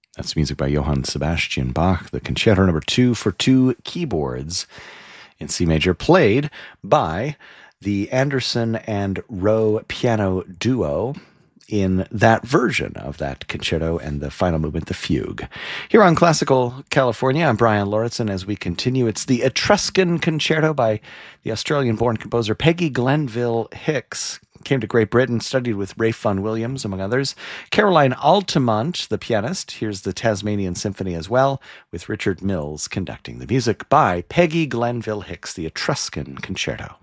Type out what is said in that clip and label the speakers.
Speaker 1: That's music by Johann Sebastian Bach, the Concerto Number 2 for two keyboards in C major, played by the Anderson and Rowe piano duo in that version of that concerto and the final movement, the fugue. Here on Classical California, I'm Brian Lauritsen. As we continue, it's the Etruscan Concerto by the Australian-born composer Peggy Glenville Hicks. Came to Great Britain, studied with Ralph Vaughan Williams, among others. Caroline Altamont, the pianist. Here's the Tasmanian Symphony as well, with Richard Mills conducting the music by Peggy Glenville Hicks, the Etruscan Concerto.